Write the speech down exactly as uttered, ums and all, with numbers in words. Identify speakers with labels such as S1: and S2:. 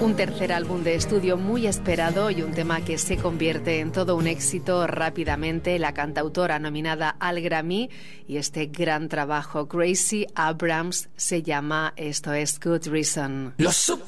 S1: Un tercer álbum de estudio muy esperado y un tema que se convierte en todo un éxito rápidamente. La cantautora nominada al Grammy y este gran trabajo, Gracie Abrams, se llama Esto es Good Reason.
S2: Los